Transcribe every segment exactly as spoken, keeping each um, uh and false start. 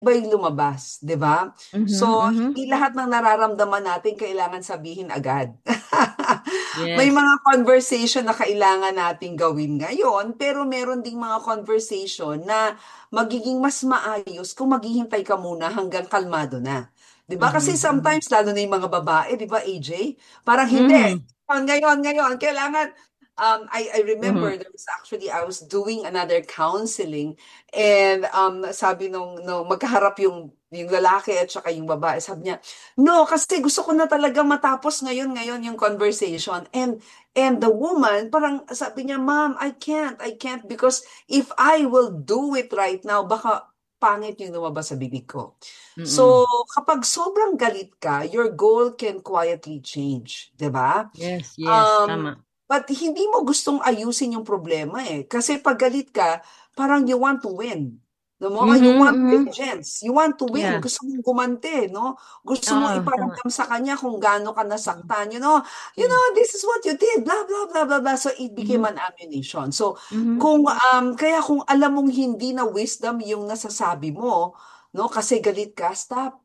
ba yung lumabas, 'di ba? Mhm, So, mhm. hindi lahat ng nararamdaman natin kailangan sabihin agad. May Yes. mga conversation na kailangan nating gawin ngayon, pero meron ding mga conversation na magiging mas maayos kung maghihintay ka muna hanggang kalmado na. 'Di ba? Kasi Mhm, mhm. sometimes lalo na yung mga babae, 'di ba, A J? Parang hindi. Mhm, Ngayon, ngayon, kailangan um I I remember mhm. there was actually I was doing another counseling. And um, sabi nung, nung magkaharap yung, yung lalaki at saka yung babae, sabi niya, no, kasi gusto ko na talaga matapos ngayon, ngayon yung conversation. And, and the woman, parang sabi niya, ma'am, I can't, I can't because if I will do it right now, baka pangit yung lumabas sa bibig ko. So, Mm. kapag sobrang galit ka, your goal can quietly change, 'di ba? Yes, yes, Um, tama. but hindi mo gustong ayusin yung problema eh. Kasi pag galit ka, parang you want to win. No mo, you Mhm, want mhm. vengeance. You want to win. Yeah. Gusto mong gumante, no? Gusto mong Oo, tama. iparamdam sa kanya kung gaano ka Mm, nasaktan. You know, you mm. know, this is what you did, blah, blah, blah, blah, blah. So it became Mhm, an ammunition. So, mhm. kung, um, kaya kung alam mong hindi na wisdom yung nasasabi mo, no, kasi galit ka, stop,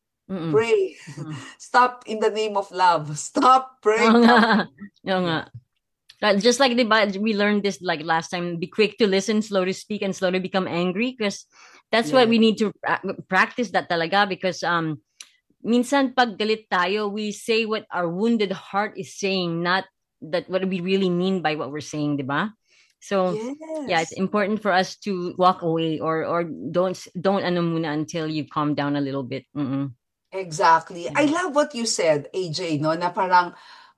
Mm, pray. mm. Stop in the name of love. Stop, Oo pray, nga, come. oo nga. Yeah. Uh, Just like, 'di ba, we learned this like last time, be quick to listen, slow to speak, and slow to become angry, because that's why Yeah. we need to pra- practice that talaga, because um minsan pag galit tayo, we say what our wounded heart is saying, not that what we really mean by what we're saying, 'di ba? So, yeah, it's Yes. important for us to walk away, or or don't don't ano muna until you calm down a little bit. Mm-mm. Exactly. I Yeah. love what you said, A J, no, na parang,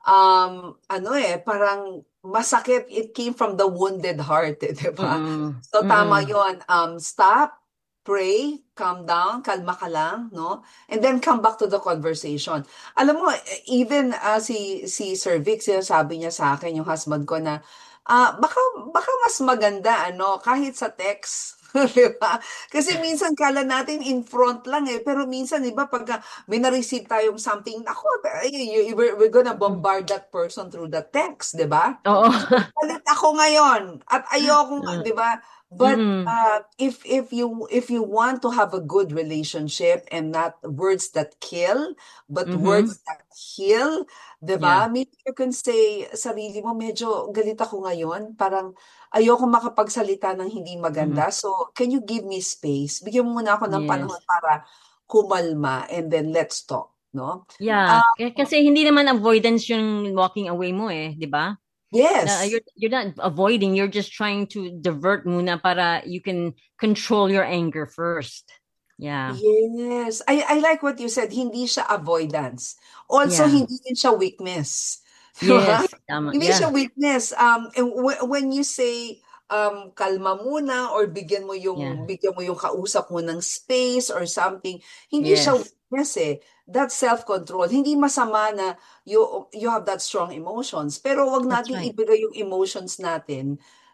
um, ano eh, parang masakit, it came from the wounded heart, eh, di ba? Mm-mm. So, tama Mm-mm. yon. Um, stop, pray, calm down, kalma ka lang, no? And then come back to the conversation. Alam mo, eh, even uh, si, si Sir Vic, sinasabi niya sa akin, yung husband ko na, ah, baka, baka mas maganda, ano, kahit sa text. Di ba? Kasi minsan kala natin in front lang eh. Pero minsan, di ba, pagka may na-receive tayong something, ako, ay, y- y- we're, we're gonna Mm. bombard that person through the text, di ba? Oo. So, galit ako ngayon at ayoko, Uh, di ba? But Mm-mm. uh, if if you if you want to have a good relationship and not words that kill, but Mm-hmm. words that heal, di Yeah. ba? Maybe you can say, sarili mo, medyo galit ako ngayon. Parang ayoko makapagsalita ng hindi Mm-hmm. maganda. So, can you give me space? Bigyan mo muna ako ng panahon Yes. para kumalma and then let's talk, no? Yeah, Ah, k- kasi hindi naman avoidance yung walking away mo eh, 'di ba? Na yes. you're you're not avoiding, you're just trying to divert muna para you can control your anger first. Yeah. Yes. I I like what you said, hindi siya avoidance. Also, Yeah. hindi din siya weakness. Di ba? Yes, tama. Hindi siya Yeah. weakness. Um, and wh- when you say, um, kalma muna or bigyan mo Yeah. yung, bigyan mo yung kausap mo ng space or something, hindi siya Yes. weakness eh. That's self-control. Hindi masama na you, you have that strong emotions. Pero wag That's nating right. ibigay yung emotions natin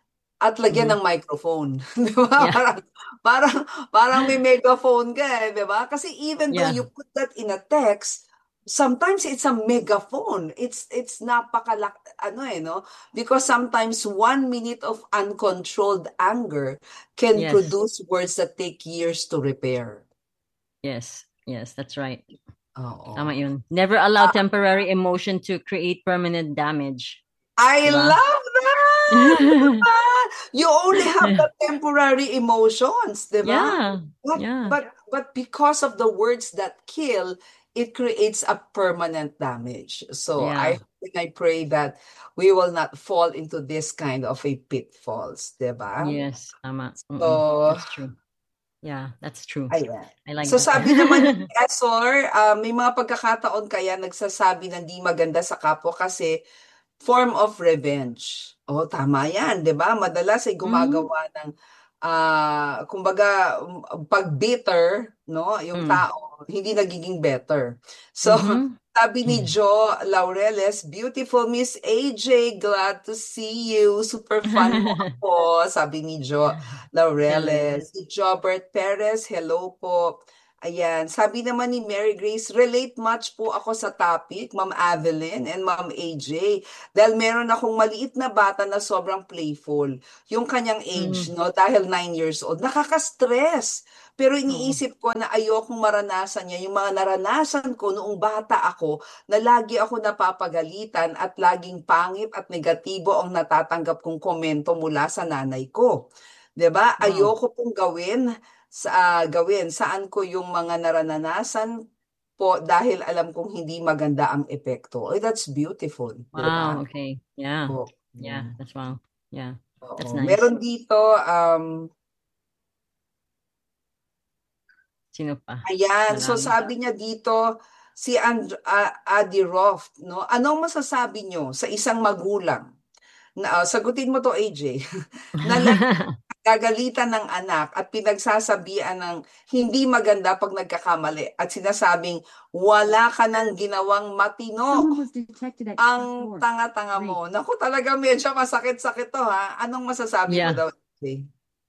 at lagyan Hmm. ng microphone. Di ba? Yeah. Parang, parang, parang may megaphone ka eh, di ba? Kasi even though Yeah. you put that in a text, sometimes it's a megaphone. It's, it's napakalak, ano eh, no? Because sometimes one minute of uncontrolled anger can Yes. produce words that take years to repair. Yes. Yes, that's right. Tama Oo. 'yun. Never allow temporary emotion to create permanent damage, I 'di ba? love that! Diba? You only have the temporary emotions, di ba? Yeah. But, Yeah. but, but because of the words that kill, it creates a permanent damage. So Yeah. I hope and I pray that we will not fall into this kind of a pitfalls, di ba? Yes, tama. Mm-mm. So, That's true. Yeah, that's true. ayan. I like So that. sabi naman ni Esor, ah, may mga pagkakataon kaya nagsasabi ng di maganda sa kapwa kasi form of revenge. Oh, tama 'yan, 'di ba? Madalas ay Mhm. gumagawa ng ah, kumbaga um, pag bitter, no, yung Mm. tao hindi nagiging better. So, Mhm. sabi ni Jo Laureles, beautiful Miss A J, glad to see you. Super fun mo ako, sabi ni Jo Hello. Laureles. Si Jobert Perez, hello po. Ayan, sabi naman ni Mary Grace, relate much po ako sa topic, Ma'am Evelyn and Ma'am A J. Dahil meron akong maliit na bata na sobrang playful. Yung kanyang age, Mm. no, dahil nine years old, nakaka-stress. Pero Oo. iniisip ko na ayokong maranasan niya yung mga naranasan ko noong bata ako na lagi ako napapagalitan at laging pangit at negatibo ang natatanggap kong komento mula sa nanay ko. 'Di ba? Wow. Ayoko pong gawin sa ah, gawin saan ko yung mga naranasan po dahil alam kong hindi maganda ang epekto. Ay, that's beautiful, 'di ba? Wow, okay. Yeah. Oo. Yeah, that's wow. Yeah. Oo. That's nice. Meron dito, um, Sino pa? ayan, so Marami. sabi niya dito, si And uh, Adi Roth, no? Anong masasabi niyo sa isang magulang na, ah, sagutin mo to, A J, na lagi gagalitan ng anak at pinagsasabihan ng hindi maganda pag nagkakamali at sinasabing wala ka nang ginawang matino, Someone was detected at ang four. tanga-tanga mo. Naku, talaga medyo masakit-sakit to, ha? Anong masasabi mo Yeah. daw, A J?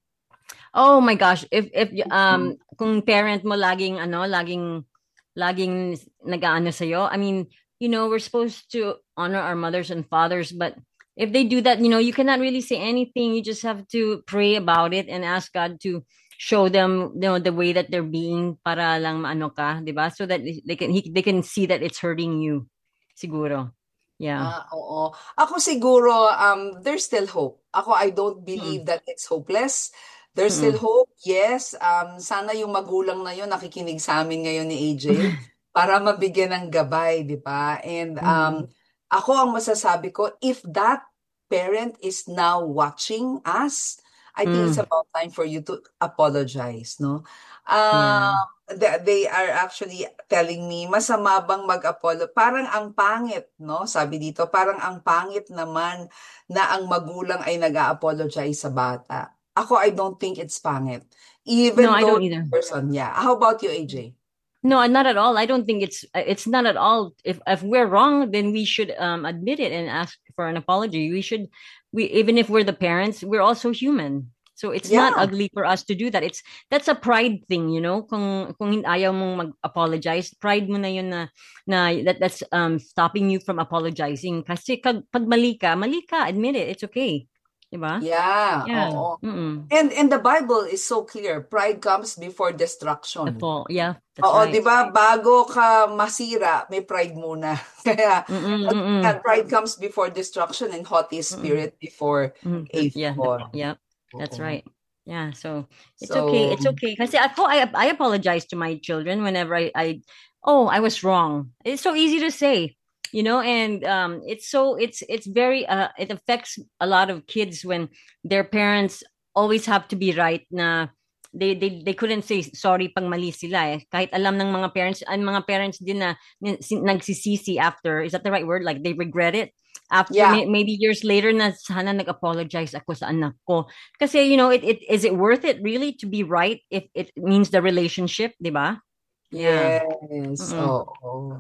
Oh my gosh, if if um kung parent mo laging ano, laging laging nag-aano sa'yo, I mean, you know, we're supposed to honor our mothers and fathers, but if they do that, you know, you cannot really say anything. You just have to pray about it and ask God to show them, you know, the way that they're being para lang maano ka, 'di ba? So that they can he, they can see that it's hurting you. Siguro. Yeah. Ah, oo. Ako siguro, um, there's still hope. Ako, I don't Mm. believe that it's hopeless. There's still Mm. hope, yes. Um, sana yung magulang na yun nakikinig sa amin ngayon ni A J para mabigyan ng gabay, di ba? And um, Mm. ako ang masasabi ko, if that parent is now watching us, I think it's Mm. about time for you to apologize, no? Yeah. Um, they, they are actually telling me, masama bang mag-apolo? Parang ang pangit, no? Sabi dito, parang ang pangit naman na ang magulang ay nag-a-apologize sa bata. Ako, I don't think it's pangit. No, Even I though don't either. person, yeah. How about you, A J? No, not at all. I don't think it's it's not at all. If if we're wrong, then we should um admit it and ask for an apology. We should we even if we're the parents, we're also human. So it's not Yeah, ugly for us to do that. It's that's a pride thing, you know. Kung kung hin- ayaw mong mag-apologize, pride mo na yun na na that that's um stopping you from apologizing. Kasi kag, pag mali ka, mali ka, admit it. It's okay. Diba? yeah, Yeah. oo. Mm-mm. And and the Bible is so clear. Pride comes before The destruction. fall. Yeah, that's Oo, di right. ba? Bago ka masira, may pride muna. Kaya, Mm-mm, at mm-mm. yan, pride comes before destruction and haughty Mm-mm. spirit before Mm, a yeah, fall. yeah, that's Oo. right. Yeah, so it's okay. So, It's okay. Kasi ako, I I apologize to my children whenever I I oh, I was wrong. It's so easy to say, you know, and um it's so it's it's very uh it affects a lot of kids when their parents always have to be right na they they they couldn't say sorry pag mali sila eh. Kahit alam ng mga parents, ang mga parents din na nin- si- nagsisisi after, is that the right word? Like they regret it after yeah, may, maybe years later na sana nag-apologize ako sa anak ko. Kasi you know, it it is it worth it really to be right if it means the relationship, 'di ba? Yeah. yes, Mm-mm. oo.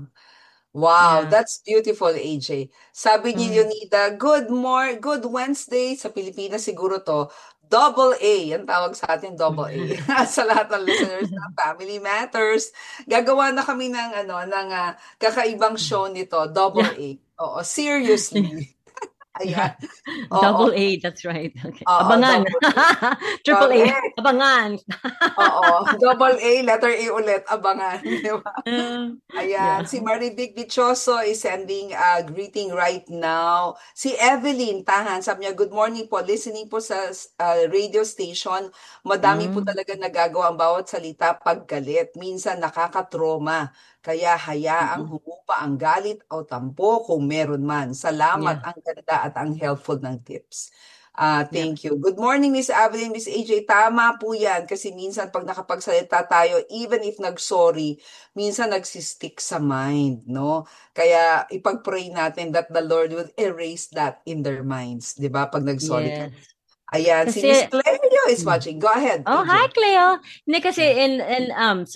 Wow, Yeah. that's beautiful, A J. Sabi ni Mm. Leonida, good more, good Wednesday. Sa Pilipinas siguro to, double A. Yan tawag sa atin, double A. Sa lahat ng listeners ng Family Matters. Gagawa na kami ng, ano, ng ah, kakaibang show nito, double Yeah. A. Oo, seriously. Yeah. Ayan. Oo, Double A, that's right. Okay. oo, Abangan. double A. Triple A. Correct. Abangan. Oo, double A, letter A ulit, abangan. Di ba? Uh, Ayan, yeah. si Maribig Dichoso is sending a greeting right now. Si Evelyn Tahan, sabi niya, good morning po, listening po sa uh, radio station. Madami po Mm. talaga nagagawa ang bawat salita pag galit. Minsan nakakatroma. Kaya hayaang Mm-mm. humupa ang galit o tampo kung meron man. Salamat, Yeah. ang ganda at ang helpful ng tips. Ah, Yeah. thank you. Good morning, Miss Evelyn, Miss A J. Tama po yan. Kasi minsan pag nakapagsalita tayo, even if nag-sorry, minsan nagsistick sa mind, no? Kaya ipag-pray natin that the Lord will erase that in their minds, 'di ba? Pag nag-sorry ka. Yes. Ayan, si Miss Kasi Cleo is mm. watching. Go ahead, Oh, A J. hi Cleo. Hindi kasi Yeah. in in um sa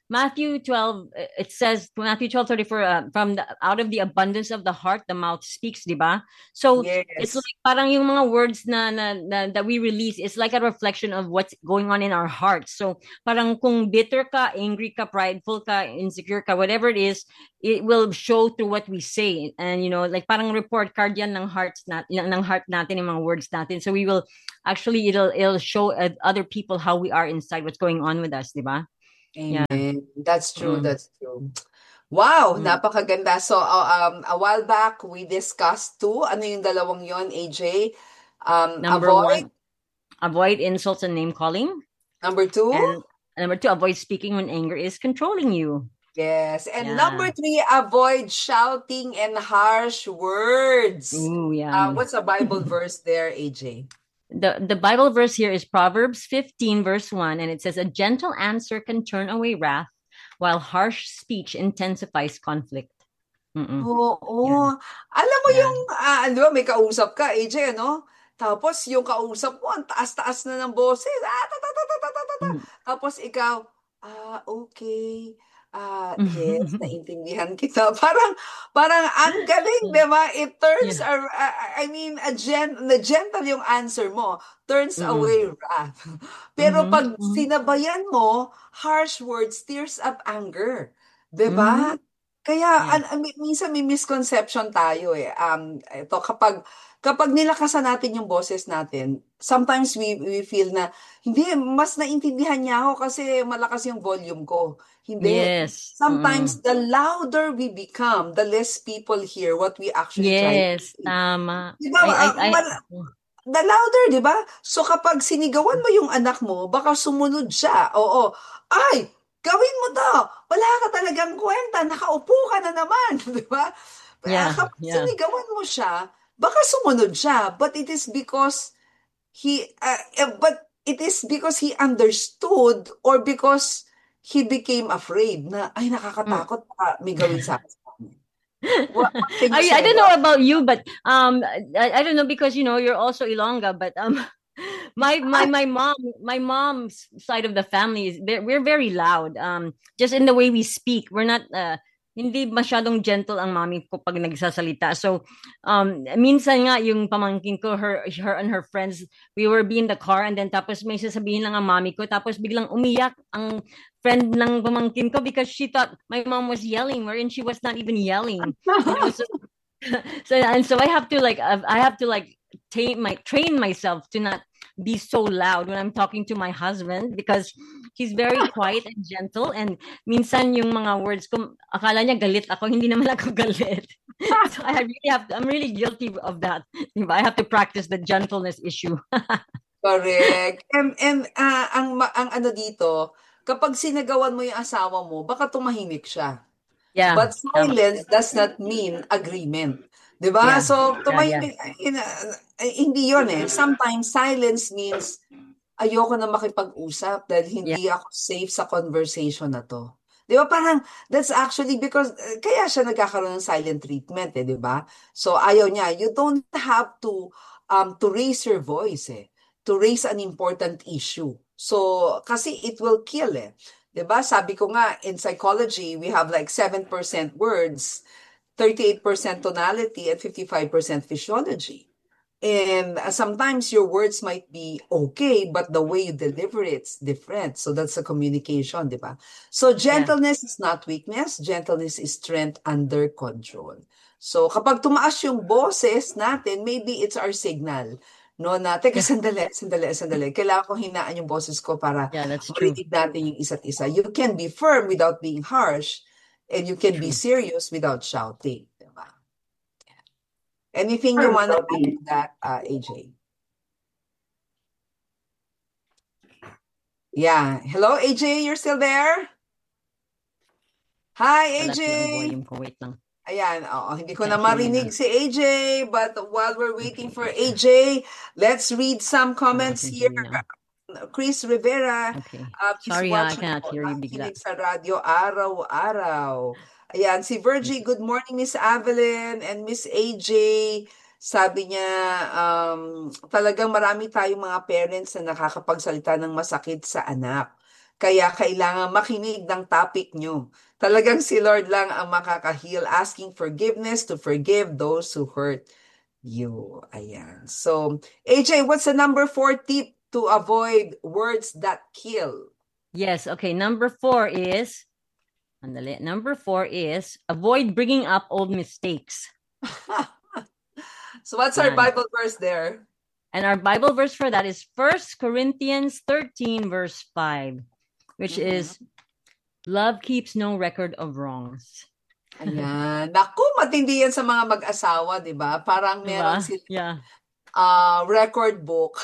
Matthew twelve, uh, it says, Matthew twelve thirty-four, uh, from the, out of the abundance of the heart, the mouth speaks, di ba? So, it's Yes. like parang yung mga words na, na, na that we release, it's like a reflection of what's going on in our hearts. So, parang kung bitter ka, angry ka, prideful ka, insecure ka, whatever it is, it will show through what we say. And, you know, like parang report card yan ng hearts nat, ng heart natin, yung mga words natin. So, we will, actually, it'll, it'll show uh, other people how we are inside, what's going on with us, di ba? Yeah. Amen. That's true. Mm. That's true. Wow, Mm. napakaganda. So, uh, um, a while back, we discussed too. Ano yung dalawang yon, A J? Um, Number avoid. one, avoid insults and name calling. Number two? And number two, avoid speaking when anger is controlling you. Yes. And Yeah. number three, avoid shouting and harsh words. Ooh, yeah. Uh, what's a Bible verse there, A J? The the Bible verse here is Proverbs fifteen, verse one, and it says, a gentle answer can turn away wrath, while harsh speech intensifies conflict. Mm-mm. Oo. Yeah. Alam mo Yeah. yung, ah, di ba, may kausap ka, A J, ano? Tapos yung kausap mo, ang taas-taas na ng boses. Ah, ta, ta, ta, ta, ta, ta, ta, ta. Mm. Tapos ikaw, ah, okay. Ah, yes, naintindihan kita. Parang, parang ang galing, di ba? It turns, Yeah. ar- ah, I mean, a gen, na gentle yung answer mo, turns Mm-mm. away wrath. Pero Mhm, pag mhm. sinabayan mo, harsh words stirs up anger. Di ba? Mhm. Kaya Yeah. an, an- mi- minsan may misconception tayo eh. Um, ito kapag kapag nilakasan natin yung boses natin, sometimes we we feel na hindi mas naintindihan niya ako kasi malakas yung volume ko. Hindi. Yes. Sometimes Mm. the louder we become, the less people hear what we actually try to Yes, say. tama. Di ba? I I ah, I mal- the louder, di ba? So kapag sinigawan mo yung anak mo, baka sumunod siya. Oo. Ay, gawin mo to. Wala ka talagang kwenta. Nakaupo ka na naman. Di ba? Ah, yeah, Kapag yeah. sinigawan mo siya, baka sumunod siya. But it is because he, uh, eh, but it is because he understood or because he became afraid na, ay, Mm. nakakatakot. baka may gawin sa akin. What, what can you I say I don't know about about you, but um I, I don't know because you know you're also Ilongga, but um my my my mom my mom's side of the family is ve- we're very loud. Um, just in the way we speak, we're not uh hindi masyadong gentle ang mami ko pag nagsasalita. So, um, minsan nga yung pamangkin ko, her, her and her friends, we were be in the car and then tapos may sasabihin lang ang mami ko, tapos biglang umiyak ang friend ng pamangkin ko because she thought my mom was yelling, wherein she was not even yelling. You know, so so and so I have to like I have to like train my train myself to not be so loud when I'm talking to my husband because he's very quiet and gentle and minsan yung mga words ko akala niya galit ako hindi naman ako galit. So I really have to, I'm really guilty of that. I have to practice the gentleness issue. Correct. And and ah, ang ma- ang ano dito, kapag sinagawan mo yung asawa mo, baka tumahimik siya. Yeah. But Tama. silence does not mean agreement. 'Di ba? Yeah. So Yeah, yeah. tumahimik ina, eh, hindi 'yon eh. Sometimes silence means ayoko na makipag-usap dahil Yeah. hindi ako safe sa conversation na 'to. 'Di ba? Parang that's actually because eh, kaya siya nagkakaroon ng silent treatment eh, 'di ba? So ayaw niya. You don't have to um to raise your voice eh, to raise an important issue. So kasi it will kill eh. 'Di ba? Sabi ko nga in psychology, we have like seven percent words, thirty-eight percent tonality and fifty-five percent physiology. And uh, sometimes your words might be okay, but the way you deliver it's different. So that's a communication, di ba? So Yeah. gentleness is not weakness. Gentleness is strength under control. So kapag tumaas yung boses natin, maybe it's our signal. No, na, teka, Yeah. sandali, sandali, sandali. Kailangan ko hinaan yung boses ko para Yeah, that's true. marinig natin yung isa't isa. You can be firm without being harsh, and you can be True. serious without shouting. Diba? Anything you want to add to that, uh, A J? Yeah. Hello, A J, you're still there? Hi, Wala A J. silang volume ko. Wait lang. Ayan, oo, hindi ko na Can't hear you marinig now. si A J, but while we're waiting for A J, let's read some Oh, I comments can here. hear you now. Chris Rivera, Okay. uh, he's Sorry ha, I watching cannot po, hear you bigla. nakikinig sa radyo araw-araw. Ayan, si Virgie, good morning Miss Evelyn and Miss A J. Sabi niya, um, talagang marami tayong mga parents na nakakapagsalita ng masakit sa anak. Kaya kailangan makinig ng topic nyo. Talagang si Lord lang ang makaka-heal, asking forgiveness to forgive those who hurt you. Ayan. So, A J, what's the number four tip to avoid words that kill? Yes, okay. Number four is, andali, number four is avoid bringing up old mistakes. So what's our Yan. Bible verse there? And our Bible verse for that is First Corinthians thirteen, verse five, which Mhm. is, love keeps no record of wrongs. Ayan. Naku, matindi yan sa mga mag-asawa, di ba? Parang meron Diba? sila Yeah. uh, record book,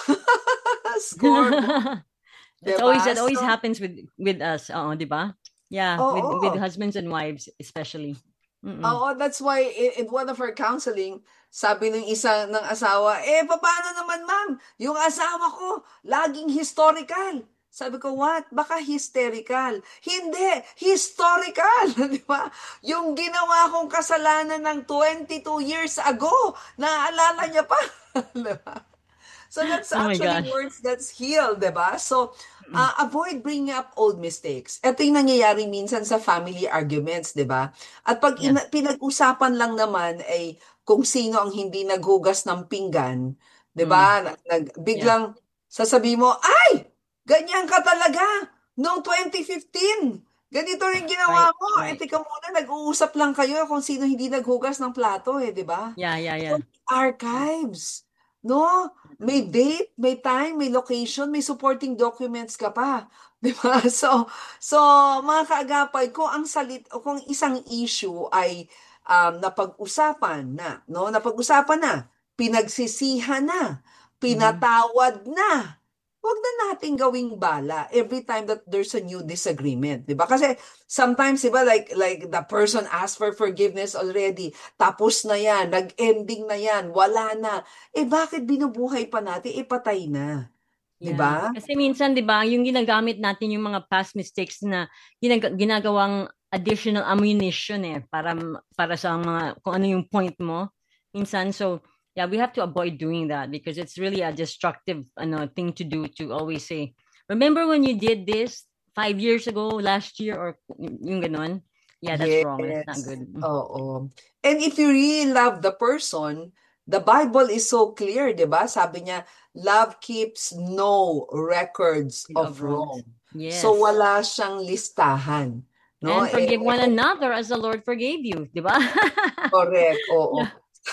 scorebook, di That's always, ba? that always So, happens with with us. Oo, diba? Yeah, with with oo. husbands and wives especially. Mm-mm. Oo, that's why in, in one of our counseling, sabi ng isa ng asawa, eh, paano naman ma'am? Yung asawa ko, laging historical. Sabi ko, what? Baka hysterical. Hindi, historical. Di ba? Yung ginawa kong kasalanan ng twenty-two years ago, naaalala niya pa. Di ba? So that's Oh my actually gosh. words that's healed, di ba? So, Mm-mm. uh, avoid bringing up old mistakes. Ito yung nangyayari minsan sa family arguments, di ba? At pag Yeah. ina- pinag-usapan lang naman ay kung sino ang hindi naghugas ng pinggan, di Mm. ba? Nag, nag- Yeah. biglang sasabihin mo, ay! Ganyan ka talaga! Noong twenty fifteen, ganito rin ginawa Right, mo. Eh, right. tika muna, nag-uusap lang kayo kung sino hindi naghugas ng plato eh, di ba? Yeah, yeah, yeah. So, archives. No? May date, may time, may location, may supporting documents ka pa. 'Di ba? So, so mga kaagapay, kung ang salit o kung isang issue ay um, napag-usapan na, no? Napag-usapan na, pinagsisihan na, Mhm. pinatawad na, huwag na nating gawing bala every time that there's a new disagreement, 'di ba? Kasi sometimes, 'di ba, like like the person asked for forgiveness already, tapos na 'yan, nag-ending na 'yan, wala na. Eh bakit binubuhay pa natin? Eh patay na, 'di Yeah. ba? Kasi minsan, 'di ba, yung ginagamit natin yung mga past mistakes na ginag- ginagawang additional ammunition eh para para sa mga kung ano yung point mo. Minsan, so yeah, we have to avoid doing that because it's really a destructive ano thing to do, to always say, remember when you did this five years ago, last year, or yung ganon. Yeah, that's wrong. That's not Yes. good. Oo. And if you really love the person, the Bible is so clear, 'di ba? Sabi niya, love keeps no records of Of wrongs. wrong. So Yes. wala siyang listahan, no? And Eh, forgive one another as the Lord forgave you, 'di ba? correct, oo. Yeah.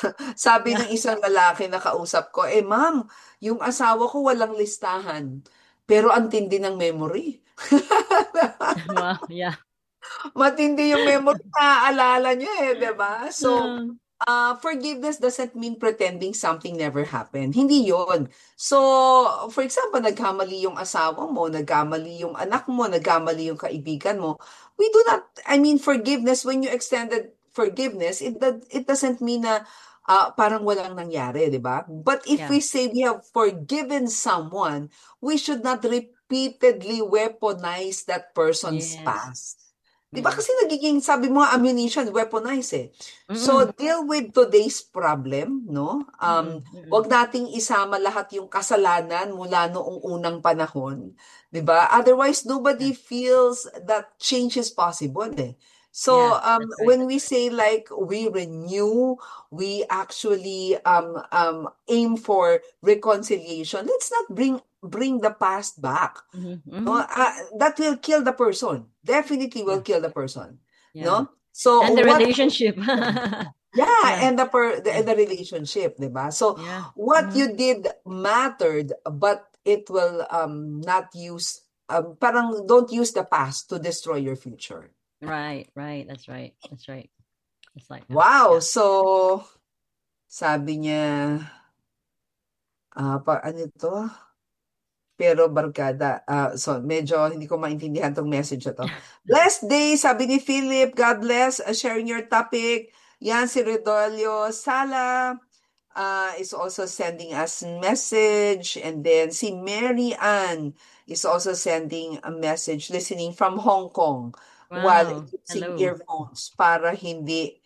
Sabi Yeah. ng isang lalaki na kausap ko, eh ma'am, yung asawa ko walang listahan, pero ang tindi ng memory. Wow, yeah. Matindi yung memory, naaalala niya eh, 'di ba? So, Um, uh, forgiveness doesn't mean pretending something never happened. Hindi yon. So, for example, nagkamali yung asawa mo, nagkamali yung anak mo, nagkamali yung kaibigan mo. We do not, I mean, forgiveness, when you extended forgiveness, it, do- it doesn't mean na uh, parang walang nangyari, di ba? But if yeah. we say we have forgiven someone, we should not repeatedly weaponize that person's Yes. past. Di ba Mm. kasi nagiging, sabi mo, ammunition, weaponize eh. So, Mm-mm. deal with today's problem, no? Um, Mm-mm. Mm-mm. wag nating isama lahat yung kasalanan mula noong unang panahon, 'di ba? Otherwise, Yeah. nobody feels that change is possible eh. Yeah, So, um, that's right. when we say like we renew, we actually um, um, aim for reconciliation. Let's not bring bring the past back. Mm-hmm. No, Mm-hmm. uh, that will kill the person. Definitely will Yeah. kill the person. Yeah. No? So And the what relationship. yeah, Yeah. and the per the, Yeah. and the relationship, 'di ba? So Yeah. what Mm-hmm. you did mattered, but it will um not use um, parang don't use the past to destroy your future. Right, right. That's right. That's right. It's like that. Wow, Yeah. so sabi niya ah pa ano to? Pero barkada. Ah, so, medyo hindi ko maintindihan tong message na to. Blessed day, sabi ni Philip. God bless. Uh, sharing your topic. Yan, si Redolio Sala uh, is also sending us message. And then si Mary Ann is also sending a message, listening from Hong Kong while Wow. using Hello. earphones para hindi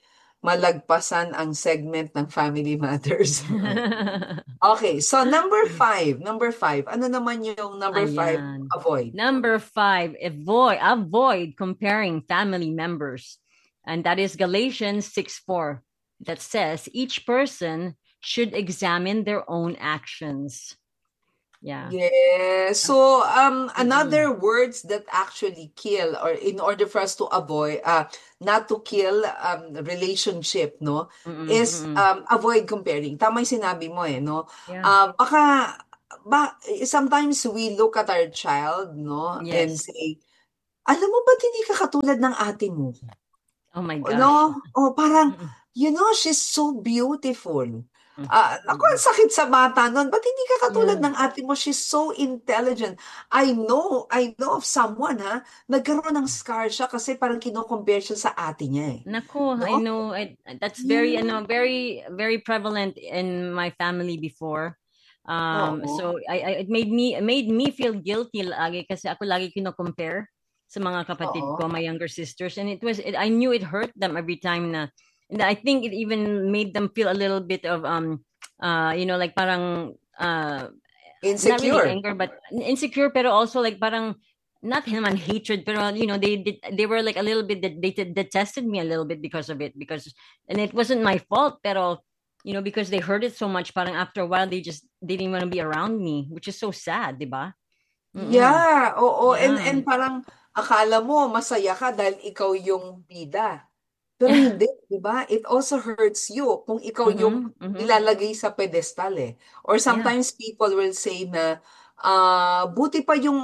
malagpasan ang segment ng Family Matters. Okay, so number five, number five, ano naman yung number five, Ayan. avoid? Number five, avoid avoid comparing family members. And that is Galatians six four, that says each person should examine their own actions. Yeah. Yes. So, um, Mm-mm. another words that actually kill, or in order for us to avoid, uh, not to kill um relationship, no, Mm-mm. is Mm-mm. um avoid comparing. Tama yung sinabi mo eh, no? Yeah. Uh, baka, ba, sometimes we look at our child, no, and Yes. say, alam mo ba't hindi ka katulad ng ate mo? Oh my gosh. No? O parang, Mm-mm. you know, she's so beautiful. Ah, ako, Mm-mm. ang sakit sa bata nun. Ba't hindi ka katulad Yeah. ng ate mo? She's so intelligent. I know, I know of someone, ha? Nagkaroon ng scar siya kasi parang kino-compare siya sa ate niya, eh. Nako, I No? know. I, that's very, Yeah. ano, very, very prevalent in my family before. Um, Oo. so I, I, it made me, it made me feel guilty lagi kasi ako lagi kino-compare sa mga kapatid Oo. ko, my younger sisters, and it was, it, I knew it hurt them every time na, and I think it even made them feel a little bit of, um, uh, you know, like parang, uh, not really Insecure. anger, but insecure, pero also like parang not him and hatred, pero you know they did they were like a little bit they detested me a little bit because of it, because and it wasn't my fault, pero you know because they heard it so much, parang after a while they just they didn't want to be around me, which is so sad, diba? Mm-mm. Yeah, oo. And, Yeah. and parang akala mo masaya ka dahil ikaw yung bida. Pero hindi, di ba? It also hurts you kung ikaw yung Mm-hmm. Mm-hmm. nilalagay sa pedestal eh. Or Yeah. sometimes people will say na, ah, buti pa yung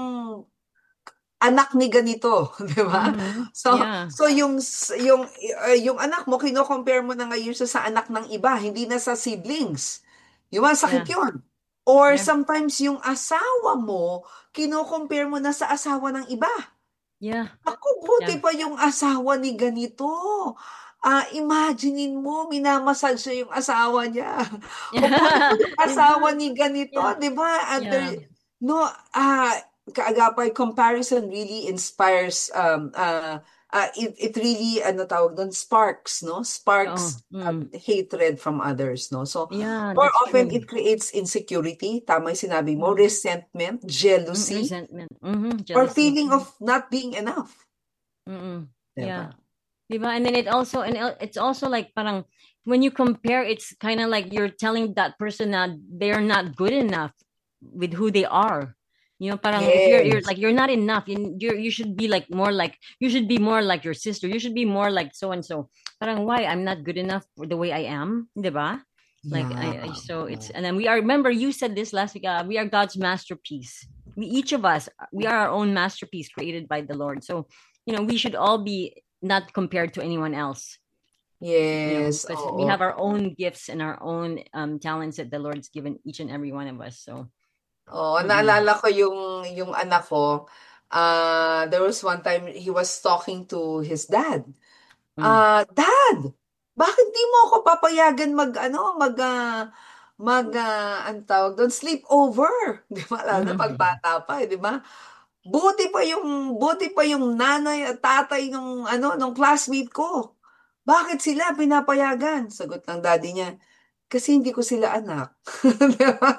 anak ni ganito, di ba? Mm-hmm. So, Yeah. so yung yung uh, yung anak mo kino-compare mo na ngayon siya sa anak ng iba, hindi na sa siblings. Yung masakit Yeah. yun. Or Yeah. sometimes yung asawa mo, kino-compare mo na sa asawa ng iba. Yeah. Ako, buti Yeah. pa yung asawa ni ganito. Ah, imaginein mo, minamasal siya yung asawa niya. O buti pa yung Diba? asawa ni ganito, Yeah. di ba? And Yeah. there, no, ah, kaagapay, comparison really inspires, um, uh, uh, it, it really, ano tawag doon, sparks, no? Oh. Sparks um, Mm. hatred from others, no? So, Yeah, more that's often, true. it creates insecurity, tama yung sinabi mo, Mm. resentment, Mm, jealousy, resentment. Mm-hmm. or Jealousy. feeling of not being enough. Mm-mm. Diba? Yeah. Diba? And then it also, and el- it's also like parang when you compare, it's kind of like you're telling that person that they're not good enough with who they are. You know, parang if you're you're Yes. like you're not enough, you you you should be like more like you should be more like your sister. You should be more like so and so. Parang why I'm not good enough for the way I am, diba? Like I, I Yeah. so it's and then we are remember you said this last week. Uh, we are God's masterpiece. We each of us we are our own masterpiece created by the Lord. So you know we should all be not compared to anyone else. You know Yes. because we have Oo. our own gifts and our own um, talents that the Lord's given each and every one of us. So. Oo, Mm-mm. naalala ko yung yung anak ko, ah, there was one time he was talking to his dad. Mm. Ah, Dad, bakit di mo ako papayagan mag ano, mag ah, mag ah, anong tawag doon, sleep over? Di ba? Lalo na pag Mm-hmm. bata pa, eh, di ba? Buti pa yung buti pa yung nanay at tatay nung ano, nung classmate ko. Bakit sila pinapayagan? Sagot ng daddy niya, kasi hindi ko sila anak. Di ba?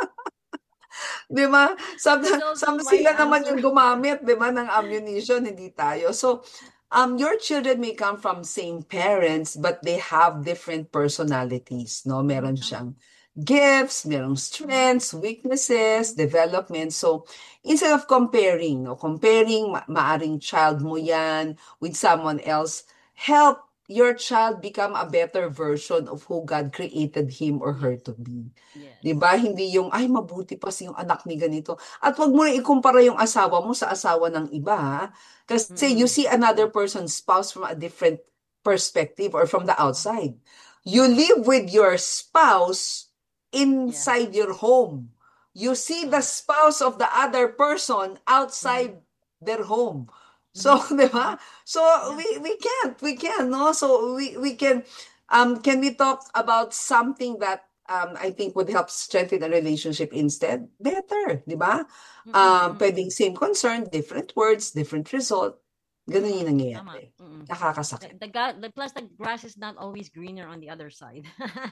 Di ba? Sabi, That's also sabi my sila naman answer. yung gumamit, di ba, ng ammunition, hindi tayo. So, um, your children may come from same parents, but they have different personalities, no? Meron Yeah. siyang gifts, merong strengths, weaknesses, development. So, instead of comparing, no, comparing, ma- maaring child mo yan with someone else, help your child become a better version of who God created him or her Yes. to be. Yes. 'Di ba? Hindi yung, ay, mabuti pa si yung anak ni ganito. At wag mo na ikumpara yung asawa mo sa asawa ng iba, ha? Kasi you Mm-mm. see another person's spouse from a different perspective or from the outside. You live with your spouse Yeah. inside your home. You see the Uh, spouse of the other person mm-hmm. outside their home. So, Mm-hmm. 'di Mm-hmm. ba? So Yeah. we we can't, we can, no? So we we can um can we talk about something that um, I think would help strengthen a relationship instead? Better, di ba? Mm-mm. Um, Mm-mm. pwedeng same concern, different words, different result. Ganun yung Mm, tama. nangyayari. Mm. The, Nakakasakit. the, ga- the plus the grass is not always greener on the other side.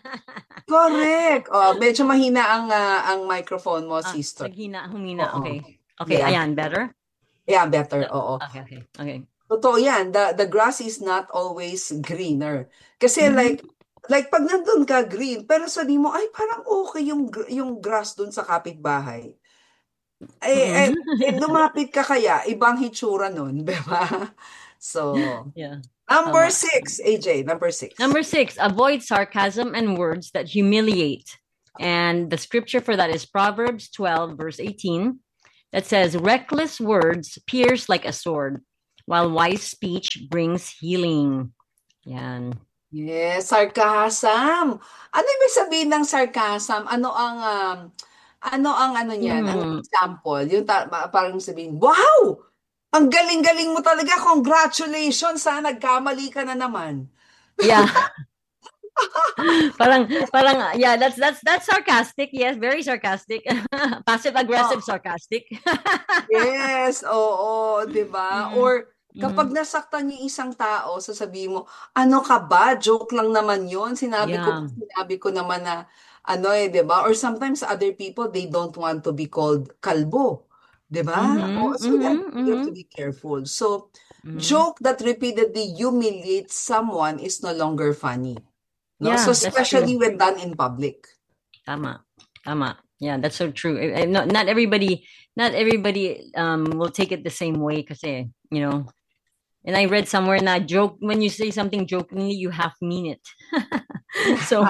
Correct. Oh, medyo mahina ang ah, ang microphone mo, Ah, sister. naghina, humina. Oo. Okay. Okay, Yeah. ayan, better? Yeah, better. The- Oo. Okay, okay, okay. Totoo yan. The, the grass is not always greener. Kasi Mhm. like, like pag nandun ka green, pero sabi mo, ay parang okay yung, gr- yung grass dun sa kapitbahay. Eh, eh, Mm. eh, lumapit ka kaya, ibang hitsura nun, di ba? So, Yeah, number tama. six, A J, number six. Number six, avoid sarcasm and words that humiliate. And the scripture for that is Proverbs twelve, verse eighteen, that says, reckless words pierce like a sword, while wise speech brings healing. Yan. Yes, sarcasm. Ano ibig sabihin ng sarcasm? Ano ang um, ano ang ano niyan? Ang Mm. example, yung ta- ma- parang sabihin, "Wow! Ang galing-galing mo talaga. Congratulations, ha. Nagkamali ka na naman." Yeah. parang parang yeah, that's that's that's sarcastic. Yes, very sarcastic. Passive aggressive Oh, sarcastic. yes, oo, 'di ba? mm. Or kapag Mm. nasaktan yung isang tao, sasabihin mo, "Ano ka ba? Joke lang naman 'yon. Sinabi ko Yeah. sinabi ko naman na ano eh, 'di ba?" Or sometimes other people, they don't want to be called kalbo, 'di ba? Mhm. Oh, so you have, Mhm. you have to Mhm. be careful. So, Mhm. joke that repeatedly humiliates someone is no longer funny. No? So Yeah, that's especially true. when done in public. Tama. Tama. Yeah, that's so true. Eh, eh, Not, not everybody not everybody um will take it the same way kasi, you know. And I read somewhere na joke when you say something jokingly, you half mean it. so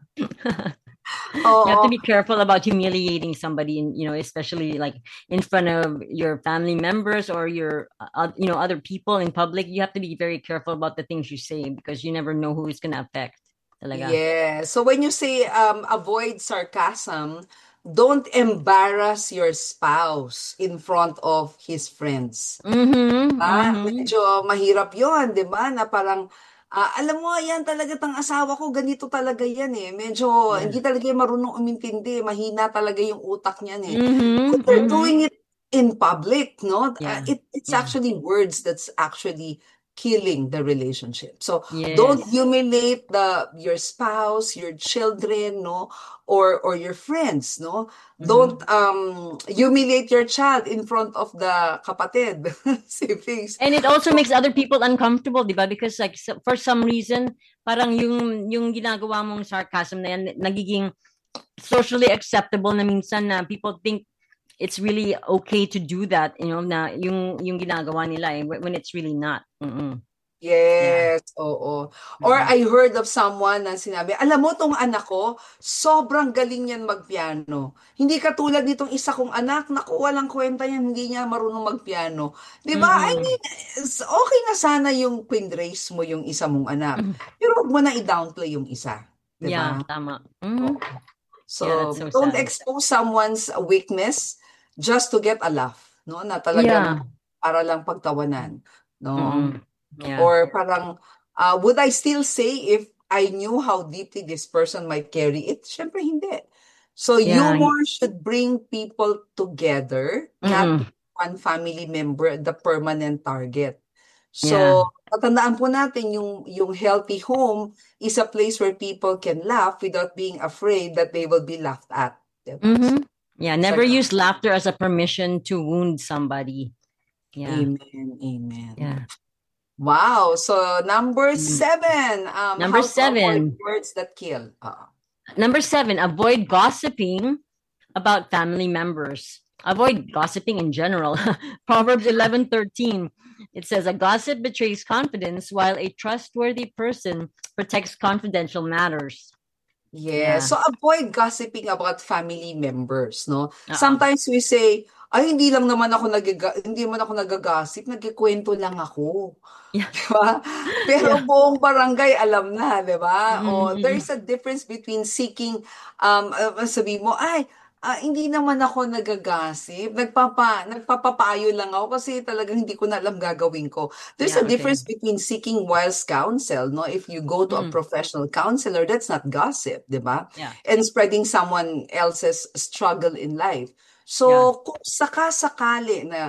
you have to Oo. be careful about humiliating somebody, in, you know, especially like in front of your family members or your uh, you know, other people in public. You have to be very careful about the things you say because you never know who it's going to affect. Talaga. Yeah. So when you say um, avoid sarcasm, don't embarrass your spouse in front of his friends. Mhm. Ah, Mhm. medyo mahirap 'yon, 'di ba? Na parang ah, alam mo yan talaga tang asawa ko, ganito talaga yan eh. Medyo Yeah. hindi talaga yan marunong umintindi, mahina talaga yung utak niyan eh. But Mhm. they're Mhm. doing it in public, no? Ah, Yeah. it, it's Yeah. actually words that's actually killing the relationship. So don't Yes. humiliate the your spouse, your children, no, or or your friends, no. Don't Mhm. um humiliate your child in front of the kapatid, siblings. And it also So makes other people uncomfortable, di ba? Because like so- for some reason, parang yung yung ginagawa mong sarcasm na yan nagiging socially acceptable na minsan na people think it's really okay to do that, you know, na yung yung ginagawa nila eh, when it's really not. Mm-mm. Yeah. yes, oo. Or Mm-mm. I heard of someone na sinabi, alam mo tong anak ko, sobrang galing yan magpiano. Hindi katulad nitong isa kong anak, naku, walang kwenta yan, hindi niya marunong magpiano. 'Di ba? I Mm-mm. mean, it's okay na sana yung pinraise mo yung isa mong anak. Mm. Pero wag mo na i-downplay yung isa. 'Di Yeah, ba? tama. Mm-hmm. Oo. Yeah, that's So, so don't sad. expose someone's weakness just to get a laugh, no? Na talagang Yeah. para lang pagtawanan, no? Mm-mm. Yeah. Or parang, uh, would I still say if I knew how deeply this person might carry it? Siyempre hindi. So Yeah. humor should bring people together, not Mm-mm. one family member, the permanent target. Yeah. So, tatandaan po natin yung, yung healthy home is a place where people can laugh without being afraid that they will be laughed at. Diba? So, Mm-hmm. Yeah, never use sarcasm. laughter as a permission to wound somebody. Yeah. Amen. Amen. Yeah. Wow. So number Mm. seven, um, Number how to avoid seven. words that kill. Uh, Number seven, avoid gossiping about family members. Avoid gossiping in general. Proverbs eleven thirteen. It says, a gossip betrays confidence, while a trustworthy person protects confidential matters. yeah. Yeah. So avoid gossiping about family members, no? Uh-uh. Sometimes we say, ay, hindi lang naman ako nagaga hindi naman ako nagagossip, nagkikwento lang ako. Yeah. Di ba? Pero Yeah. buong barangay alam na, di ba? O Mm-hmm. there's a difference between seeking, um, uh, sabi mo, ay, ah, hindi naman ako nagagossip. Nagpapa, nagpapapayo lang ako kasi talagang hindi ko na alam gagawin ko. There's Yeah, a okay. difference between seeking wise counsel, no? If you go to a Mm. professional counselor, that's not gossip, di ba? Yeah. And spreading someone else's struggle in life. So, Yeah. kung sakasakali na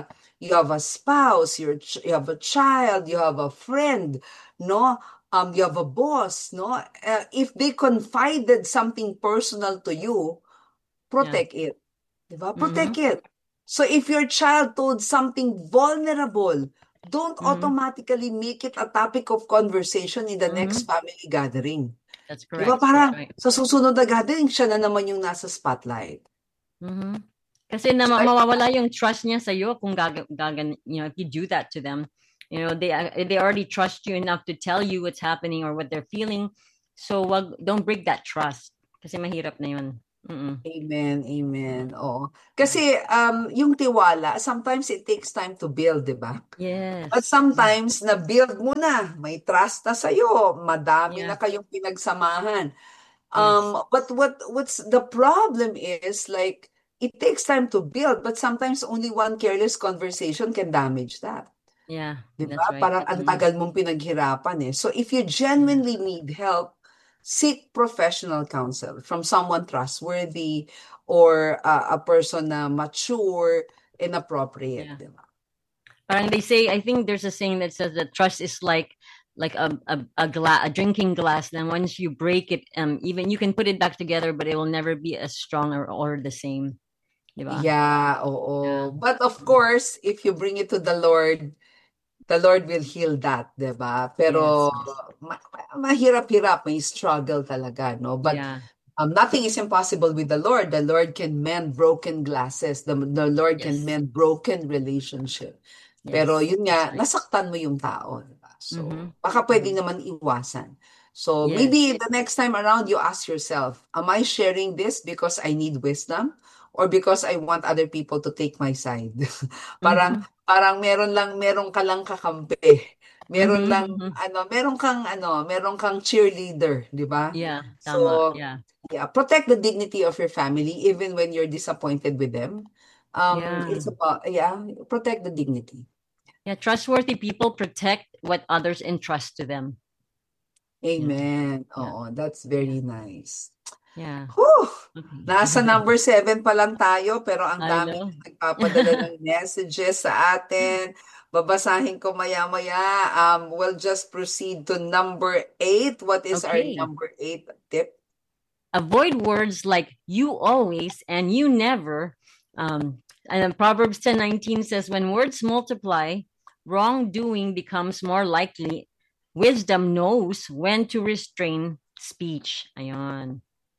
you have a spouse, you're, ch- you have a child, you have a friend, no? Um, you have a boss, no? Uh, if they confided something personal to you, Yeah. protect it. Diba? Protect Mm-hmm. it. So if your child told something vulnerable, don't Mm-hmm. automatically make it a topic of conversation in the next Mm-hmm. family gathering. That's Di ba? correct. That's Parang right. sa susunod na gathering, siya na naman yung nasa spotlight. Mm-hmm. Kasi na So, ma- I, mawawala yung trust niya sa iyo kung gaga, gagan, you know, if you do that to them. You know, they uh, they already trust you enough to tell you what's happening or what they're feeling. So wag don't break that trust kasi mahirap na yun. Mm-mm. amen, amen. Oo. Yeah. Kasi um, yung tiwala, sometimes it takes time to build, di ba? But Yes. Yeah. sometimes, na-build mo na, may trust na sa'yo, madami Yeah. na kayong pinagsamahan. Yes. Um, but what what's the problem is like it takes time to build, but sometimes only one careless conversation can damage that. Yeah. 'Di That's ba? right. Parang ang Mm-mm. tagal mong pinaghirapan eh. So if you Yeah. genuinely need help, seek professional counsel from someone trustworthy or uh, a person na mature and appropriate, Yeah. 'di ba? Parang they say, I think there's a saying that says that trust is like like a a, a glass, a drinking glass. Then once you break it, um, even you can put it back together, but it will never be as strong or, or the same. Diba? Yeah, Yeah. oo. But of course, if you bring it to the Lord, the Lord will heal that, 'di ba? Yes. Pero Yes. ma- ma- mahirap-hirap, may struggle talaga, no? But Yeah. um, nothing is impossible with the Lord. The Lord can mend broken glasses. The, the Lord can Yes. mend broken relationship. Pero Yes. yun That's nga, right. nasaktan mo yung tao, 'di ba? Mm-hmm. So, baka pwede Mm-hmm. naman iwasan. So, Yes. maybe the next time around, you ask yourself, am I sharing this because I need wisdom or because I want other people to take my side? Parang Mm-hmm. parang meron lang meron ka lang kakampi. Meron Mm-hmm. lang Mm-hmm. ano, meron kang ano, meron kang cheerleader, 'di ba? Yeah. So, Tama. Yeah. yeah, protect the dignity of your family even when you're disappointed with them. Um, Yeah. it's about, yeah, protect the dignity. Yeah. Trustworthy people protect what others entrust to them. Yeah. Amen. Yeah. Oo, that's Yeah. very nice. Yeah. Whew! Nasa Okay. number seven pa lang tayo, pero ang I dami know. na nagpapadala ng messages sa atin. Babasahin ko maya-maya. Um, we'll just proceed to number eight. What is our Okay. number eight tip? Avoid words like you always and you never. Um, and then Proverbs ten nineteen says, when words multiply, wrongdoing becomes more likely. Wisdom knows when to restrain speech. Ayan.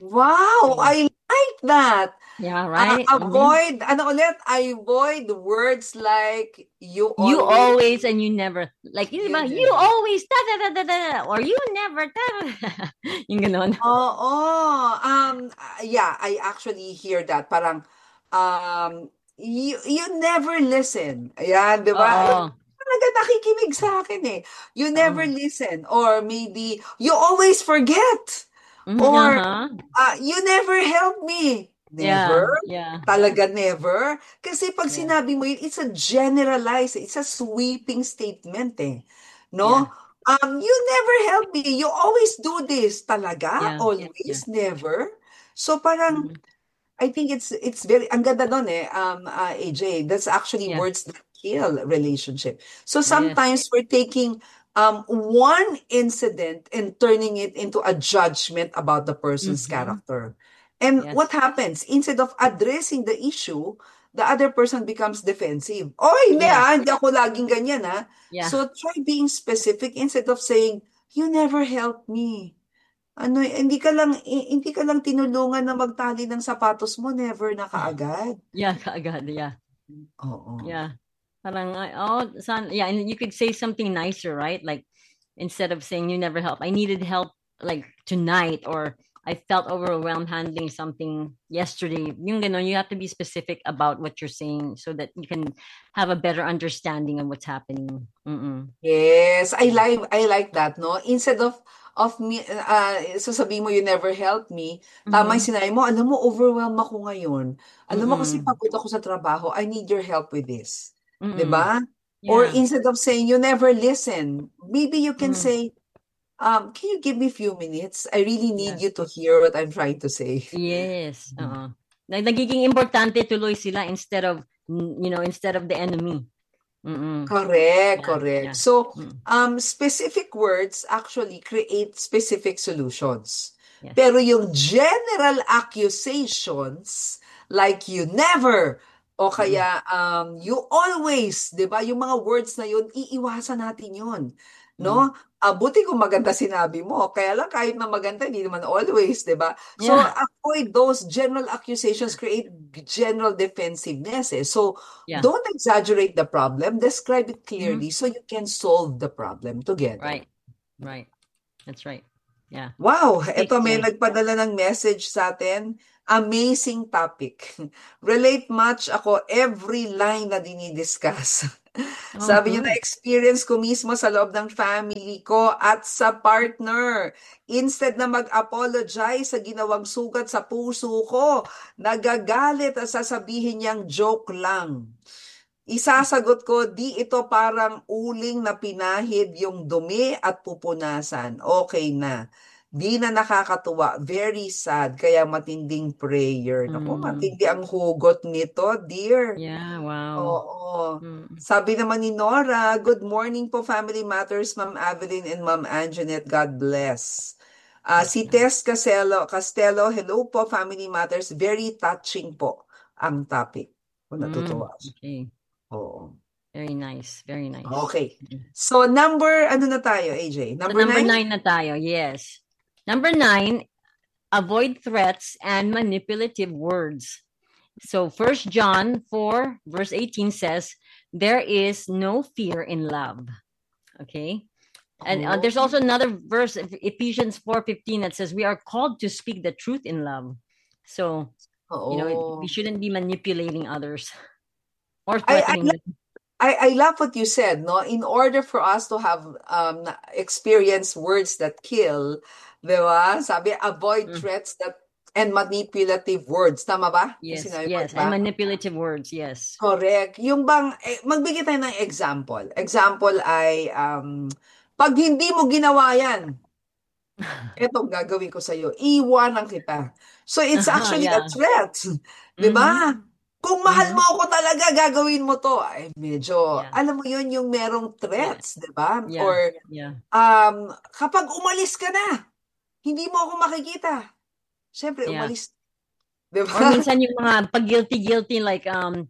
Wow, Okay. I like that. Yeah, Uh, right? Mhm. avoid, ano ulit? Avoid words like you You always, always and you never. Like, yun you ba? You never. always, da, da, da, da, da, or you never, da, da, da. Yung ganon. Oo. Um, uh, yeah, I actually hear that. Parang, um, you, you never listen. Ayan, di ba? Alam, Oo. talaga nakikinig sa akin eh. You never Oo. listen. Or maybe, you always forget. Mhm, Or, uh-huh. uh, you never help me. Never? Yeah, yeah, Talaga never? Kasi pag yeah, sinabi mo yun, it's a generalized, it's a sweeping statement eh. yeah, No? Um, you never help me. You always do this. Talaga? yeah, yeah. Always? Never? So parang, Mhm. I think it's it's very, ang ganda nun eh, um, uh, A J. That's actually Yeah, words that kill relationship. So yes. sometimes we're taking um, one incident and turning it into a judgment about the person's Mhm. character. And what Yes. happens? Instead of addressing the issue, the other person becomes defensive. Oh, hindi Yeah, ah, hindi ako laging ganyan ah. yeah. So try being specific instead of saying, you never help me. Ano, eh, hindi ka lang eh, hindi ka lang tinulungan na magtali ng sapatos mo, never na kaagad. Yeah, kaagad, yeah. Oo. Yeah. Parang, uh, oh, son, yeah, and you could say something nicer, right? Like, instead of saying you never help, I needed help like tonight, or I felt overwhelmed handling something yesterday. Yung ganon, you have to be specific about what you're saying so that you can have a better understanding of what's happening. Mm-mm. Yes, I like I like that, no? Instead of of me uh, sasabihin mo you never help me, tama yung Mm-hmm. sinabi mo, alam mo overwhelmed ako ngayon. Alam mo kasi Mm-mm. pagod ako sa trabaho, I need your help with this. 'Di Mm-mm. ba? Or Yeah. instead of saying you never listen, maybe you can Mm-hmm. say, um, can you give me a few minutes? I really need Yes. you to hear what I'm trying to say. Yes. Oo. Nag- Nagiging importante tuloy sila instead of, mm, you know, instead of the enemy. Mm-mm. Correct, Yeah, correct. yeah. So, Mm. um, specific words actually create specific solutions. Yes. Pero yung general accusations, like you never, o Mm-mm. kaya um, you always, di ba? Yung mga words na yun, iiwasan natin yun. Mm. No? Ah, buti kung maganda sinabi mo. Kaya lang kahit na maganda, hindi naman always, di ba? So, Yeah, avoid those general accusations create general defensiveness. Eh. So, yeah. don't exaggerate the problem, describe it Mm-hmm. clearly so you can solve the problem together. Right, right. That's right. Yeah. Wow, Okay, eto may yeah. nagpadala ng message sa atin. Amazing topic. Relate much ako every line na dinidiscuss. Oh, Sabi niya good. na-experience ko mismo sa loob ng family ko at sa partner. Instead na mag-apologize sa ginawang sugat sa puso ko, nagagalit at sasabihin niyang joke lang. Isasagot ko, di ito parang uling na pinahid yung dumi at pupunasan. Okay na. Di na nakakatuwa. Very sad. Kaya matinding prayer. Naku, Mm. matindi ang hugot nito, dear. Yeah, wow. Oo. Mm. Sabi naman ni Nora, good morning po, Family Matters, Ma'am Evelyn and Ma'am Anjanette. God bless. Ah, si Yeah. Tess Castello, Castello, hello po, Family Matters. Very touching po ang topic. Kung Mm. natutuwa siya. Okay. Oo. Very nice. Very nice. Okay. Okay. So, number, ano na tayo, A J? So Number number nine? nine na tayo. Yes. Number nine, avoid threats and manipulative words. So First John four verse eighteen says, there is no fear in love. Okay. And uh, Oh. there's also another verse, Ephesians four fifteen, that says we are called to speak the truth in love. So, you know, Oo. we shouldn't be manipulating others or I, I, threatening them. I, I love what you said, no? In order for us to have um na- experience words that kill, di ba? Sabi, avoid Mm. threats that and manipulative words. Tama ba? Yung Yes, sinabi mo, yes. di And ba? manipulative words, yes. Correct. Yung bang, eh, magbigay tayo ng example. Example ay, um, pag hindi mo ginawa yan, etong gagawin ko sa'yo, iwanan kita. So it's Uh-huh, actually a yeah. threat. Di Mm-hmm. ba? Kung mahal Mm-hmm. mo ako talaga, gagawin mo to. Ay, medyo, Yeah. alam mo yun, yung merong Yeah. threats, di ba? Yeah. Or, Yeah. um, kapag umalis ka na, hindi mo ako makikita. Siyempre, Yeah. umalis. Di Or ba? minsan yung mga pag guilty-guilty, like, um,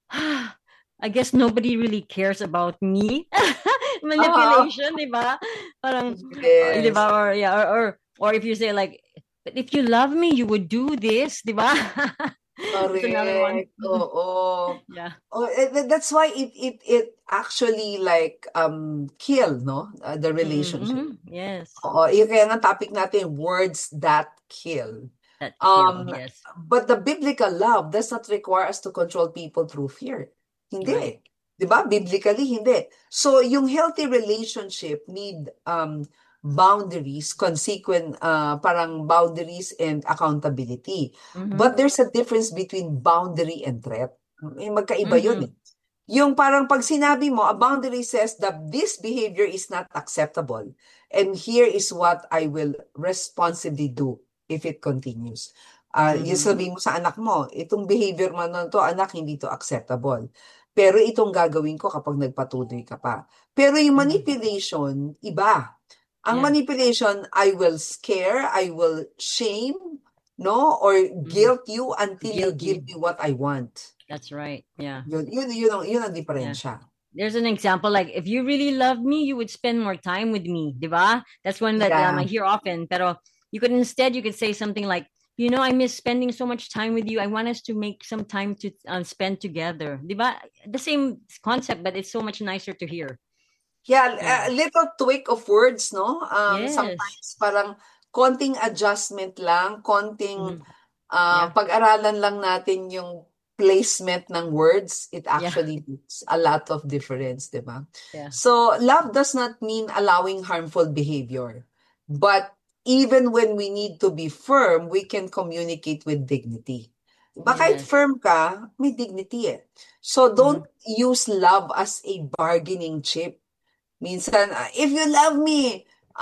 I guess nobody really cares about me. Manipulation, di ba? Parang, uh, di Yes. ba? Or, yeah, or, or, or if you say like, but if you love me, you would do this, di ba? That's another one. Correct. Oo. Yeah. Oh, eh, th- that's why it it it actually like um kill, no? Uh, the relationship. Mm-hmm. Yes. Oo, yung kaya nga topic natin, words that kill. That kill, Um, yes. but the biblical love does not require us to control people through fear. Hindi. Right. 'Di ba? Biblically, hindi. So, yung healthy relationship need um boundaries, consequent, uh, parang boundaries and accountability. Mm-hmm. But there's a difference between boundary and threat. Eh, magkaiba yun Mm-hmm. eh. Yung parang pag sinabi mo, a boundary says that this behavior is not acceptable. And here is what I will responsibly do if it continues. Uh, yung Mm-hmm. sabihin mo sa anak mo, itong behavior mo na to, anak, hindi to acceptable. Pero itong gagawin ko kapag nagpatuloy ka pa. Pero yung Mm-hmm. manipulation, iba. Ang Yeah. manipulation, I will scare, I will shame, no? Or guilt you until you Guilt give you. me what I want. That's right. Yeah. Yun, yun, yun, ang, yun ang diferensya. There's an example like, if you really love me, you would spend more time with me, diba? That's one that um, Yeah. I hear often. Pero you could instead, you could say something like, you know, I miss spending so much time with you. I want us to make some time to um, spend together, diba? The same concept, but it's so much nicer to hear. Yeah, Yeah. a little tweak of words, no? Um, Yes. Sometimes parang konting adjustment lang, konting Mhm. uh, Yeah. pag-aralan lang natin yung placement ng words. It Yeah. actually makes a lot of difference, di ba? Yeah. So, love does not mean allowing harmful behavior. But even when we need to be firm, we can communicate with dignity. Diba? Kahit Yes. firm ka, may dignity eh. So, don't use love as a bargaining chip. Minsan, ah, if you love me,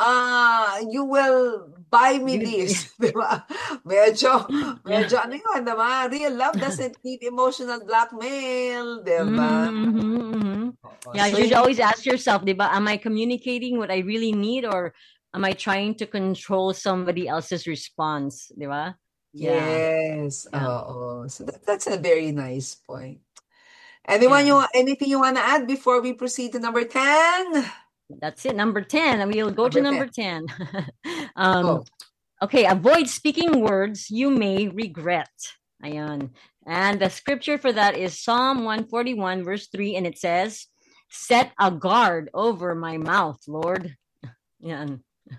ah, you will buy me You- this. Di ba? Medyo, medyo ano yun, di ba? Real love doesn't need emotional blackmail, di ba? Mhm, mhm, mhm. Mm-hmm. Oo. Yeah, So, you should hindi, always ask yourself, diba, am I communicating what I really need, or am I trying to control somebody else's response, diba? Yeah, yes, yeah. oo. So, that, that's a very nice point. Anyone Yeah. you, anything you want to add before we proceed to number ten? That's it. Number ten. And we'll go to Number ten. number ten. um, Go. okay, avoid speaking words you may regret. Ayan. And the scripture for that is Psalm one forty-one, verse three, and it says, set a guard over my mouth, Lord. Yan.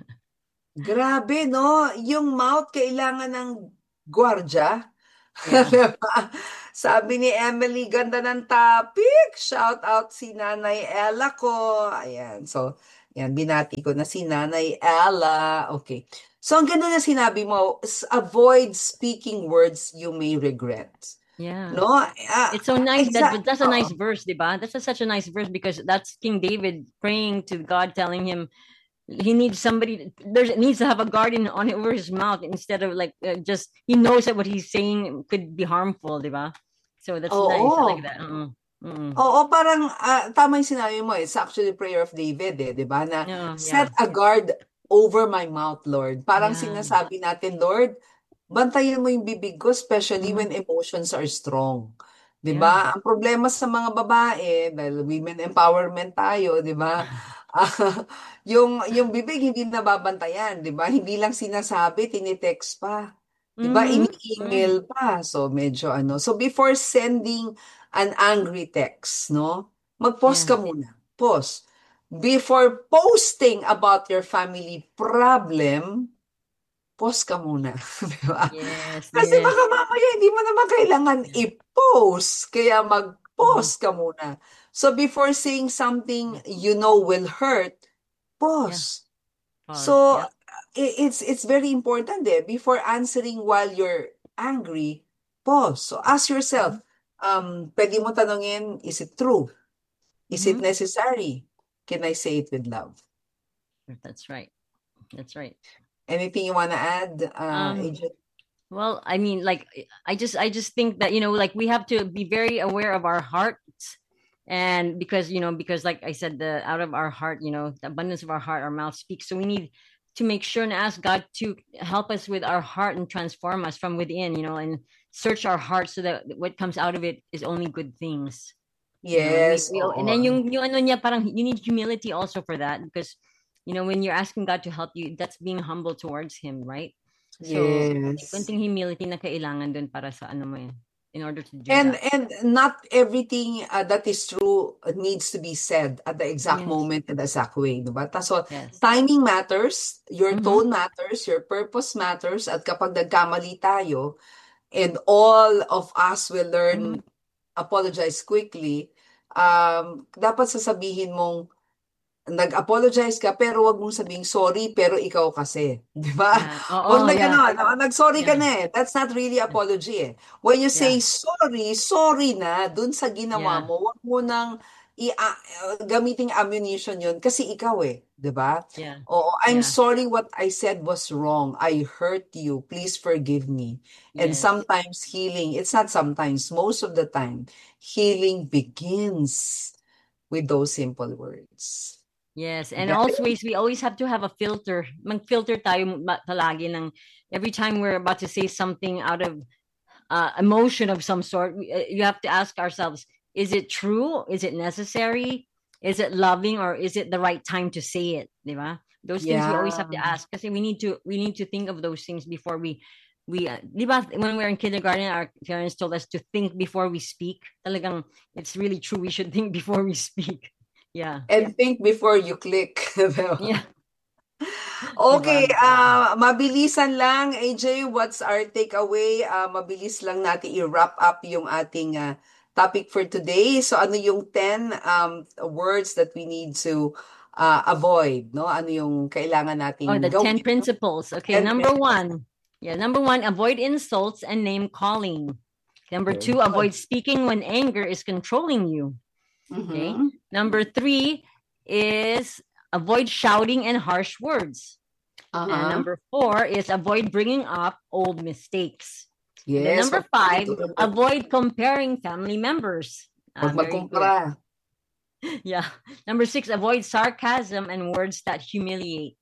Grabe, no? Yung mouth kailangan ng gwardya. Yeah. Diba? Sabi ni Emily, ganda ng topic. Shout out si Nanay Ella ko. Ayan. So, yan, binati ko na si Nanay Ella. Okay. So, ang ganda na sinabi mo, s- avoid speaking words you may regret. Yeah. No? Ah, It's so nice that exact. that's a Oo. nice verse, diba? That's a, such a nice verse because that's King David praying to God, telling him he needs somebody. There's needs to have a guardian on over his mouth instead of like uh, just he knows that what he's saying could be harmful, diba? So that's nice. I like Oo. that. Mm, mm. Oo, parang ah, tama yung sinabi mo. It's actually prayer of David eh, di ba? Na Yeah, set yeah, a guard over my mouth, Lord. Parang yeah. sinasabi natin, Lord, bantayan mo yung bibig ko, especially Mhm. when emotions are strong. Di Yeah. ba? Ang problema sa mga babae, dahil women empowerment tayo, di ba? Ah, yung, yung bibig hindi nababantayan, di ba? Hindi lang sinasabi, tinitext pa. Di ba? Mhm. Mm. Ini-email pa. So, medyo ano. So, before sending an angry text, no? Mag-pause Yeah. ka muna. Pause. Before posting about your family problem, pause ka muna. Di ba? Yes, Kasi baka yes. mamaya hindi mo naman kailangan Yeah. i-post. Kaya Mhm. mag-pause ka muna. So before saying something you know will hurt, Yeah. pause. Pause. So Yep. i- it's it's very important eh. Before answering while you're angry, pause. So ask yourself, Mhm. um, pwede mo tanongin, is it true? Is it Mhm. necessary? Can I say it with love? That's right. That's right. Anything you want to add, uh, Um, Agent? well, I mean, like, I just, I just think that, you know, like we have to be very aware of our hearts. And because, you know, because like I said, the out of our heart, you know, the abundance of our heart, our mouth speaks. So we need to make sure and ask God to help us with our heart and transform us from within, you know, and search our heart so that what comes out of it is only good things. You know, and we, Yes, we and then oo. yung, yung ano niya, parang you need humility also for that because, you know, when you're asking God to help you, that's being humble towards Him, right? So, Yes. konting humility na kailangan dun para sa ano mo yun, in order to do And that. and not everything uh, that is true needs to be said at the exact Yes, moment in the exact way, diba? Ta- So, yes. timing matters, your Mm-hmm. tone matters, your purpose matters, at kapag nagkamali tayo, and all of us will Mm-hmm. learn apologize quickly, um, dapat sasabihin mong nag-apologize ka pero wag mong sabing sorry pero ikaw kasi, 'di ba? Yeah. Wag Oo, na yeah. gano'n, no? Nag-sorry ka Yeah. na eh. That's not really Yeah. apology eh. When you Yeah. say sorry, sorry na dun sa ginawa Yeah. mo. Wag mo nang i a- uh, gamiting ammunition 'yun kasi ikaw eh, 'di ba? Yeah. Oo, I'm Yeah. sorry what I said was wrong. I hurt you. Please forgive me. And Yes. sometimes healing, it's not sometimes, most of the time, healing begins with those simple words. Yes. And Galing. always, we always have to have a filter. Mag-filter tayo ma- palagi ng every time we're about to say something out of uh, emotion of some sort, we- uh, you have to ask ourselves, is it true? Is it necessary? Is it loving, or is it the right time to say it? Di ba? Those things we always have to Yeah. ask kasi we need to we need to think of those things before we we uh, di ba, when we were in kindergarten, our parents told us to think before we speak. Talagang it's really true, we should think before we speak. Yeah. And think before you click. Yeah. Okay, Diba? ah mabilisan lang, A J, what's our takeaway? Ah mabilis lang natin i-wrap up yung ating ah, topic for today. So ano yung ten um, words that we need to ah, avoid, no? Ano yung kailangan Oh, nating the ten gawin? principles. Okay, ten number principles. one. Yeah, number one, avoid insults and name calling. Number Very two, good. avoid speaking when anger is controlling you. Okay. Mhm. Number three is avoid shouting and harsh words. And Aha. number four is avoid bringing up old mistakes. And then Yes, number wag five, ulit-ulit. avoid comparing family members. Ah, Wag very good. magkumpara. Yeah. Number six, avoid sarcasm and words that humiliate.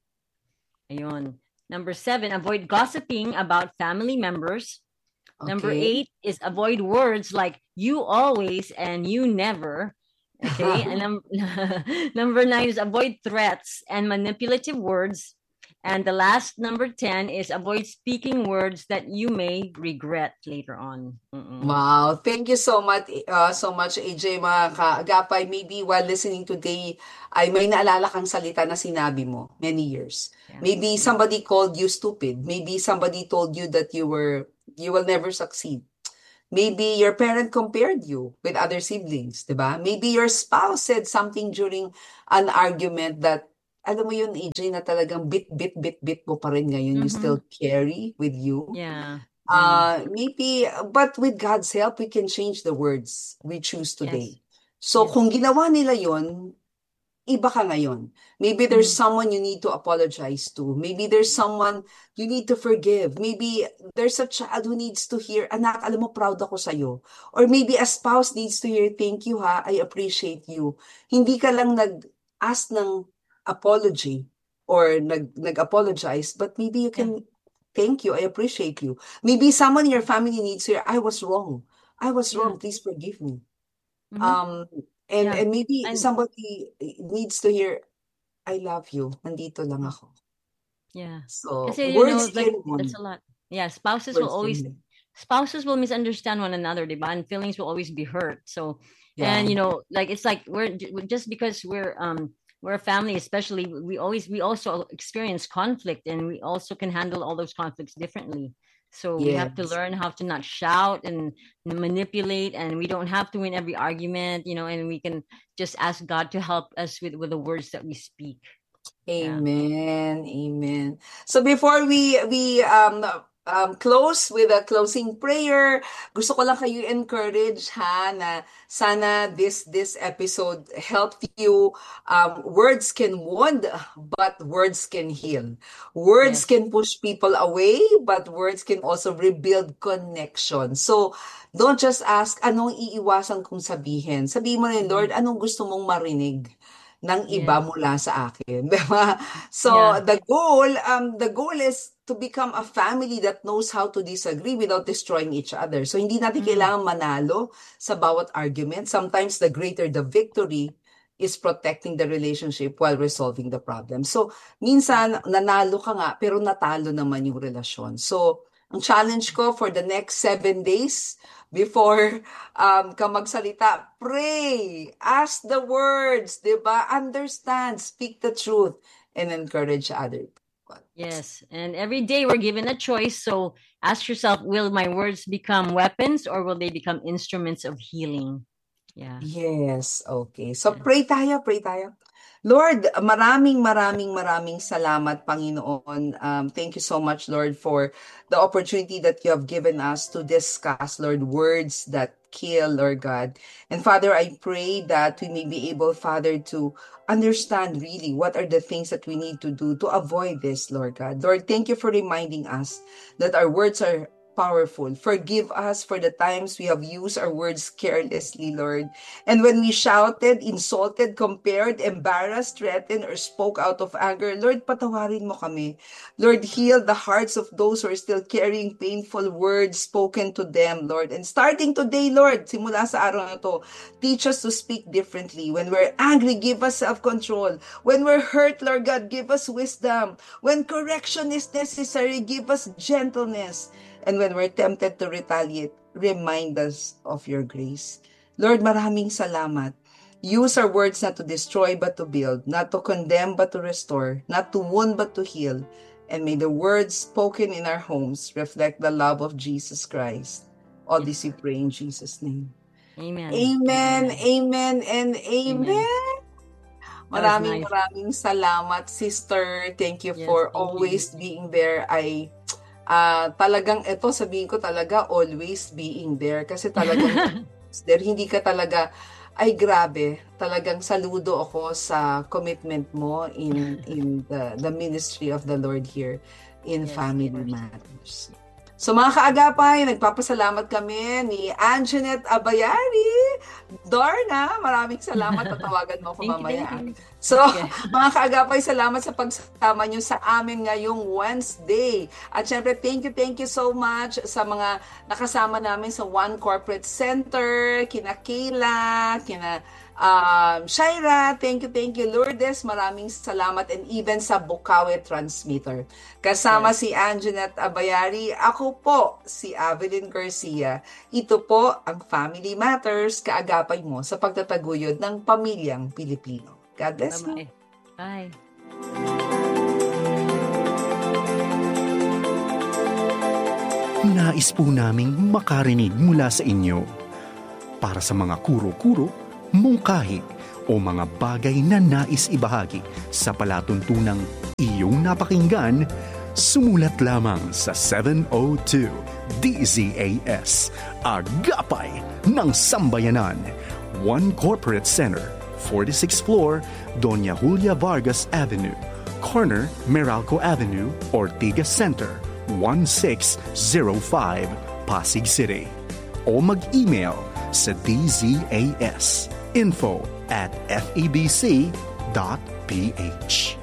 Ayun. Number seven, avoid gossiping about family members. Number Okay. eight is avoid words like you always and you never. Okay. And num- number nine is avoid threats and manipulative words. And the last number ten is avoid speaking words that you may regret later on. Mm-mm. Wow, thank you so much, uh, so much, A J, mga kaagapay. Maybe while listening today, ay may naalala kang salita na sinabi mo many years. Yeah. Maybe somebody called you stupid. Maybe somebody told you that you were, you will never succeed. Maybe your parent compared you with other siblings, di ba? Maybe your spouse said something during an argument that, alam mo yun, A J, na talagang bit, bit, bit, bit mo pa rin ngayon, you Mm-hmm. still carry with you. Yeah. Really. Uh, maybe, but with God's help, we can change the words we choose Yes. today. So Yes. kung ginawa nila yon, iba ka ngayon. Maybe there's Mm-hmm. someone you need to apologize to. Maybe there's someone you need to forgive. Maybe there's a child who needs to hear, anak, alam mo, proud ako sa'yo. Or maybe a spouse needs to hear, thank you ha, I appreciate you. Hindi ka lang nag-ask ng apology or nag, nag-apologize, but maybe you Yeah. can, thank you, I appreciate you. Maybe someone in your family needs to hear, I was wrong. I was Yeah. wrong, please forgive me. Mm-hmm. Um, and Yeah. and maybe And somebody needs to hear, I love you. Nandito lang ako. yeah. So, Kasi, you know, words like, can that's wound. a lot. Yeah, spouses will Words can always, heal. spouses will misunderstand one another, diba? And feelings will always be hurt. So, and, Yeah. you know, like, it's like, we're, just because we're, um, we're a family, especially, we always, we also experience conflict, and we also can handle all those conflicts differently. So we have to Yes. learn how to not shout and manipulate, and we don't have to win every argument, you know, and we can just ask God to help us with, with the words that we speak. Yeah. Amen. Amen. So before we we um um close with a closing prayer, gusto ko lang kayo encourage ha na sana this this episode helped you. Um words can wound, but words can heal. Words Yes. can push people away, but words can also rebuild connection. So don't just ask anong iiwasan kong sabihin. Sabihin mo rin, Mm-hmm. Lord, anong gusto mong marinig ng iba Yes. mula sa akin, 'di ba? So Yeah. the goal, um, the goal is to become a family that knows how to disagree without destroying each other. So hindi natin Mm. kailangan manalo sa bawat argument. Sometimes the greater the victory is protecting the relationship while resolving the problem. So minsan nanalo ka nga pero natalo naman yung relasyon. So ang challenge ko for the next seven days before um, ka magsalita, pray, ask the words, di ba? Understand, speak the truth, and encourage other people. Yes. And every day we're given a choice. So ask yourself, will my words become weapons, or will they become instruments of healing? Yeah. Yes, okay. So Yeah. pray tayo, pray tayo. Lord, maraming maraming maraming salamat, Panginoon. Um, thank you so much, Lord, for the opportunity that you have given us to discuss, Lord, words that kill, Lord God. And Father, I pray that we may be able, Father, to understand really what are the things that we need to do to avoid this, Lord God. Lord, thank you for reminding us that our words are powerful. Forgive us for the times we have used our words carelessly, Lord. And when we shouted, insulted, compared, embarrassed, threatened, or spoke out of anger, Lord, patawarin mo kami. Lord, heal the hearts of those who are still carrying painful words spoken to them, Lord. And starting today, Lord, simula sa araw na to, teach us to speak differently. When we're angry, give us self-control. When we're hurt, Lord God, give us wisdom. When correction is necessary, give us gentleness. And when we're tempted to retaliate, remind us of your grace. Lord, maraming salamat. Use our words not to destroy but to build, not to condemn but to restore, not to wound but to heal. And may the words spoken in our homes reflect the love of Jesus Christ. All Yes. this we pray in Jesus' name. Amen. Amen, Amen. amen, and Amen. amen. That was Maraming nice. maraming salamat, sister. Thank you Yes, for thank you. always being there. I ah talagang ito, sabihin ko talaga, always being there. Kasi talagang there, hindi ka talaga, ay grabe, talagang saludo ako sa commitment mo in in the, the ministry of the Lord here in Yes, of Family course. Matters. So mga kaagapay, nagpapasalamat kami ni Anjanette Abayari. Dorna, maraming salamat. Tatawagan mo ako Thank you, mamaya. thank you. So, Okay. mga kaagapay, salamat sa pagsama nyo sa amin ngayong Wednesday. At syempre, thank you, thank you so much sa mga nakasama namin sa One Corporate Center, kina Kayla, kina um, Shaira, thank you, thank you, Lourdes, maraming salamat, and even sa Bukawi Transmitter. Kasama Yes. si Anjanette Abayari, ako po si Avelyn Garcia. Ito po ang Family Matters, kaagapay mo sa pagtataguyod ng pamilyang Pilipino. God bless you. Bye-bye. Bye. Nais po naming makarinig mula sa inyo. Para sa mga kuro-kuro, mungkahi, o mga bagay na nais ibahagi sa palatuntunang iyong napakinggan, sumulat lamang sa seven oh two D Z A S, Agapay ng Sambayanan, One Corporate Center, forty-sixth floor, Doña Julia Vargas Avenue, corner Meralco Avenue, Ortigas Center, one six zero five, Pasig City. O mag-email sa dzas info at febc dot ph.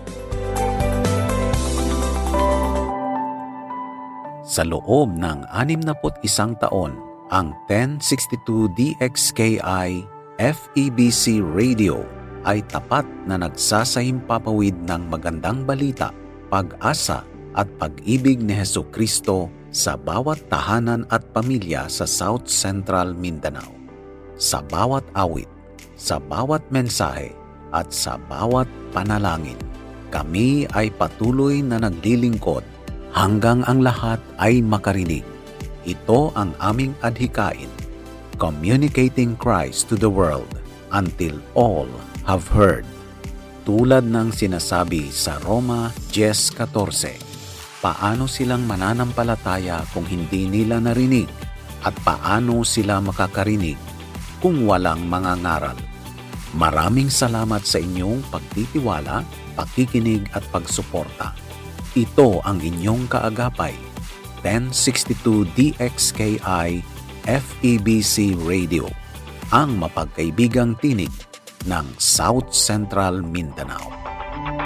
Sa loob ng sixty-one isang taon, ang ten sixty-two D X K I F E B C Radio ay tapat na nagsasahimpapawid ng magandang balita, pag-asa at pag-ibig ni Hesukristo sa bawat tahanan at pamilya sa South Central Mindanao. Sa bawat awit, sa bawat mensahe at sa bawat panalangin, kami ay patuloy na naglilingkod hanggang ang lahat ay makarinig. Ito ang aming adhikain, communicating Christ to the world until all have heard. Tulad ng sinasabi sa Roma ten fourteen, paano silang mananampalataya kung hindi nila narinig, at paano sila makakarinig kung walang mga ngaral? Maraming salamat sa inyong pagtitiwala, pakikinig at pagsuporta. Ito ang inyong kaagapay, ten sixty-two D X K I F E B C Radio, ang mapagkaibigang tinig ng South Central Mindanao.